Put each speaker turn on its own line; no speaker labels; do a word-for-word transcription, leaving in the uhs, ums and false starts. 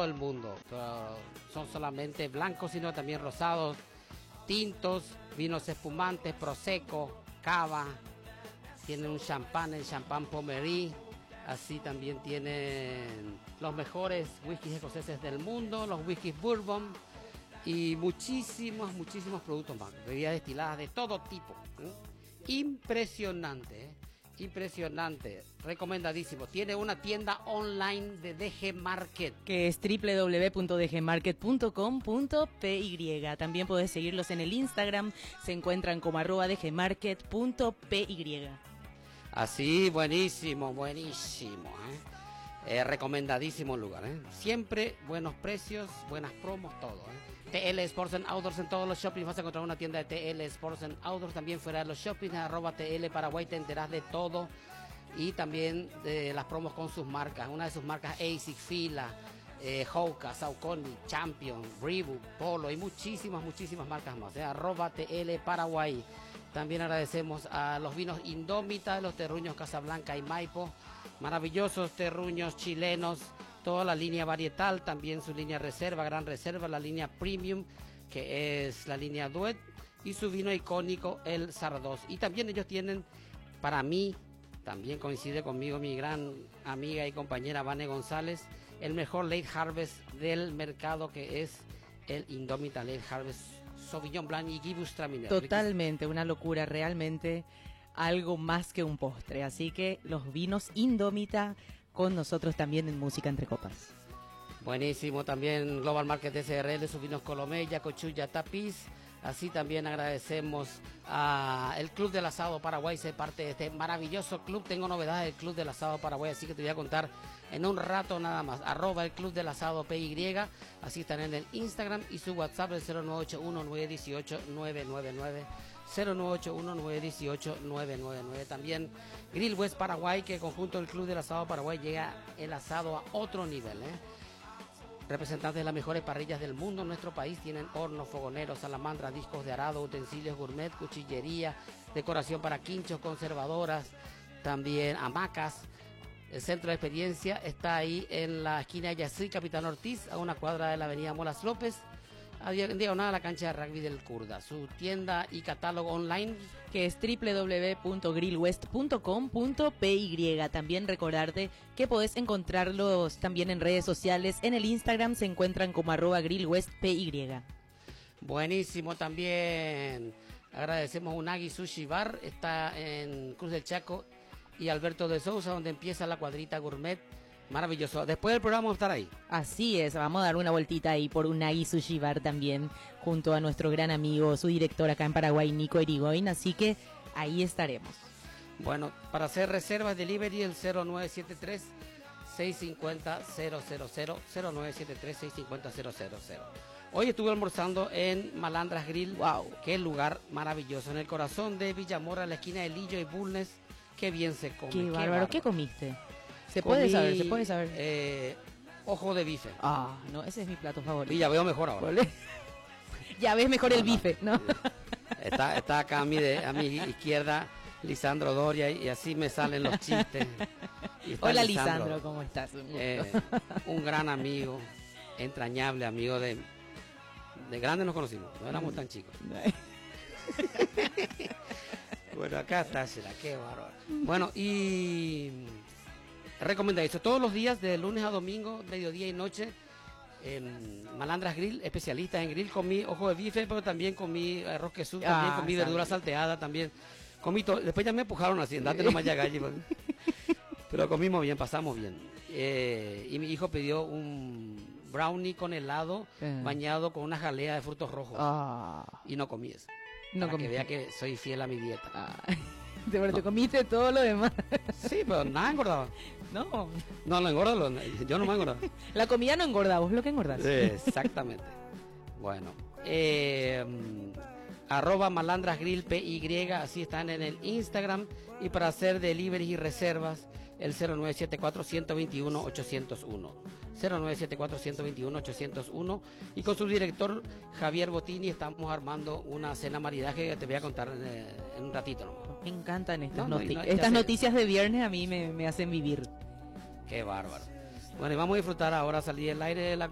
todo el mundo. Pero son solamente blancos, sino también rosados, tintos, vinos espumantes, prosecco, cava. Tienen un champán, el champán Pommery. Así también tienen los mejores whiskies escoceses del mundo, los whiskies bourbon y muchísimos, muchísimos productos más. Bebidas destiladas de todo tipo. ¿eh? Impresionante, ¿eh? Impresionante, recomendadísimo. Tiene una tienda online de D G Market,
que es doble u doble u doble u punto d g market punto com punto p y. También podés seguirlos en el Instagram, se encuentran como arroba dgmarket.py.
Así, buenísimo, buenísimo, ¿eh? Eh, recomendadísimo lugar, ¿eh? Siempre buenos precios, buenas promos, todo, ¿eh? T L Sports and Outdoors, en todos los shoppings vas a encontrar una tienda de T L Sports and Outdoors. También fuera de los shoppings, arroba T L Paraguay, te enterás de todo. Y también de las promos con sus marcas. Una de sus marcas, ASIC, Fila, eh, Hoka, Saucony, Champion, Reebok, Polo y muchísimas, muchísimas marcas más, ¿eh? Arroba T L Paraguay. También agradecemos a los vinos Indómita, los terruños Casablanca y Maipo. Maravillosos terruños chilenos, toda la línea varietal, también su línea reserva, gran reserva, la línea premium, que es la línea Duet, y su vino icónico, el Sardos. Y también ellos tienen, para mí, también coincide conmigo mi gran amiga y compañera Vane González, el mejor Late Harvest del mercado, que es el Indómita Late Harvest Sauvignon Blanc y Gewürztraminer.
Totalmente, una locura, realmente algo más que un postre. Así que los vinos Indómita con nosotros también en Música Entre Copas.
Buenísimo, también Global Market S R L, sus vinos Colomella, Cochulla, Tapiz. Así también agradecemos a el Club del Asado Paraguay, ser parte de este maravilloso club. Tengo novedades del Club del Asado Paraguay, así que te voy a contar en un rato nada más. Arroba el Club del Asado P Y, así están en el Instagram, y su WhatsApp es cero nueve ocho uno nueve uno ocho nueve nueve nueve, cero nueve ocho uno nueve uno ocho nueve nueve nueve. También Grill West Paraguay, que conjunto del Club del Asado Paraguay llega el asado a otro nivel, ¿eh? Representantes de las mejores parrillas del mundo en nuestro país, tienen hornos, fogoneros, salamandras, discos de arado, utensilios gourmet, cuchillería, decoración para quinchos, conservadoras, también hamacas. El centro de experiencia está ahí en la esquina de Yací, Capitán Ortiz, a una cuadra de la avenida Molas López, a diagonal a la cancha de rugby del Kurda. Su tienda y catálogo online,
que es doble u doble u doble u punto grillwest punto com punto p y. También recordarte que podés encontrarlos también en redes sociales. En el Instagram se encuentran como arroba grillwestpy.
Buenísimo. También agradecemos Unagi Sushi Bar, está en Cruz del Chaco y Alberto de Sousa, donde empieza la cuadrita gourmet. Maravilloso. Después del programa vamos a estar ahí.
Así es, vamos a dar una vueltita ahí por Unagi Sushi Bar también, junto a nuestro gran amigo, su director acá en Paraguay, Nico Erigoyen, así que ahí estaremos.
Bueno, para hacer reservas, delivery, el cero nueve siete tres, seis cinco cero, cero cero cero, cero nueve siete tres, seis cinco cero, cero cero cero. Hoy estuve almorzando en Malandras Grill. Wow, qué lugar maravilloso, en el corazón de Villamora, en la esquina de Lillo y Bulnes. Qué bien se come.
Qué bárbaro.
Qué bárbaro.
¿Qué comiste? Se
Comí,
puede saber, se puede saber.
Eh, ojo de bife.
Ah, no, ese es mi plato favorito.
Y ya veo mejor ahora.
Ya ves mejor
no,
el bife, ¿no?
Está, está acá a mi, de, a mi izquierda Lisandro Doria, y así me salen los chistes.
Hola Lisandro, Lisandro, ¿cómo estás?
Eh, un gran amigo, entrañable amigo de... De grande nos conocimos, no éramos tan chicos. Bueno, acá está, será, qué bárbaro. Bueno, y... Recomendado eso todos los días, de lunes a domingo, mediodía y noche, en Malandras Grill, especialistas en grill. Comí ojo de bife, pero también comí arroz queso, también ah, comí verdura salteada, también comí todo. Después ya me empujaron así, andate nomás ya gallo. Pero comimos bien, pasamos bien. Eh, y mi hijo pidió un brownie con helado, eh. bañado con una jalea de frutos rojos. Ah. Y no comí eso. No para comí. Que vea que soy fiel a mi dieta. Ah.
Te, no. Te comiste todo lo demás.
Sí, pero nada engordaba.
No.
No, lo engorda, lo, yo no me engordaba.
La comida no engorda, vos lo que engordás.
Exactamente. Bueno, eh, arroba Malandras Grill P Y, así están en el Instagram. Y para hacer deliveries y reservas, el cero nueve siete cuatro, uno dos uno, ocho cero uno. cero nueve siete cuatro, uno dos uno, ocho cero uno. Y con su director Javier Botini estamos armando una cena maridaje que te voy a contar en, en un ratito, ¿no?
Me encantan estas, no, noti no, estas noticias de viernes, a mí me, me hacen vivir.
Qué bárbaro. Bueno, y vamos a disfrutar ahora, salir del aire de la